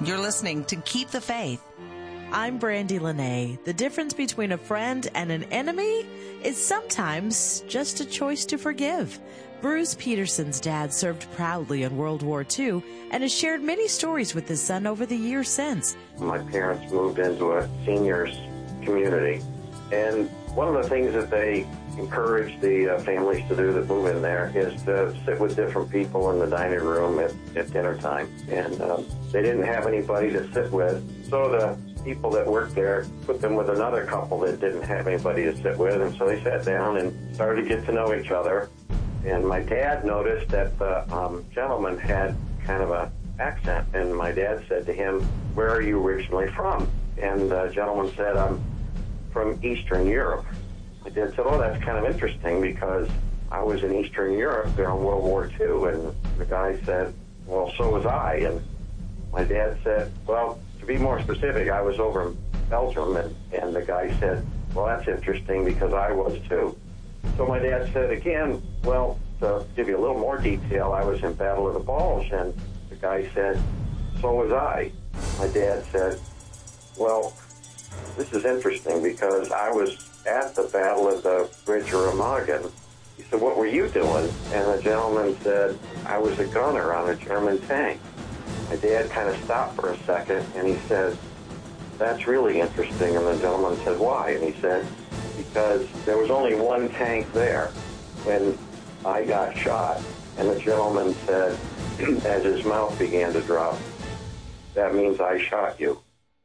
You're listening to Keep the Faith. I'm Brandy Lene. The difference between a friend and an enemy is sometimes just a choice to forgive. Bruce Peterson's dad served proudly in World War II and has shared many stories with his son over the years since. My parents moved into a seniors community, and one of the things that they encourage the families to do that move in there is to sit with different people in the dining room at dinner time. And they didn't have anybody to sit with, so the people that worked there put them with another couple that didn't have anybody to sit with, and so they sat down and started to get to know each other. And my dad noticed that the gentleman had kind of an accent, and my dad said to him, "Where are you originally from?" And the gentleman said, "I'm from Eastern Europe." My dad said, "Oh, that's kind of interesting because I was in Eastern Europe during World War II." And the guy said, "Well, so was I." And my dad said, "Well, to be more specific, I was over in Belgium." And the guy said, "Well, that's interesting because I was too." So my dad said again, "Well, to give you a little more detail, I was in Battle of the Bulge." And the guy said, "So was I." My dad said, "Well, this is interesting because I was at the Battle of the Bridge of Remagen." He said, "What were you doing?" And the gentleman said, "I was a gunner on a German tank." My dad kind of stopped for a second, and he said, "That's really interesting." And the gentleman said, "Why?" And he said, "Because there was only one tank there when I got shot." And the gentleman said, as his mouth began to drop, "That means I shot you."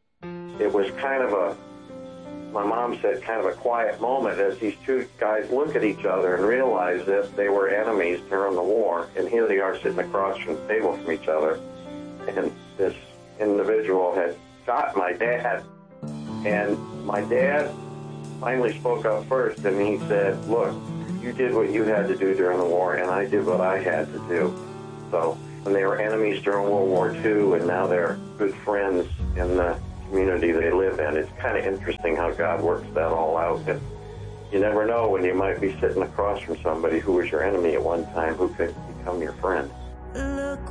It was kind of my mom said, kind of a quiet moment as these two guys look at each other and realize that they were enemies during the war. And here they are sitting across from the table from each other. And this individual had shot my dad. And my dad finally spoke up first, and he said, "Look, you did what you had to do during the war, and I did what I had to do." So when they were enemies during World War II, and now they're good friends in the community they live in. It's kind of interesting how God works that all out. And you never know when you might be sitting across from somebody who was your enemy at one time who could become your friend.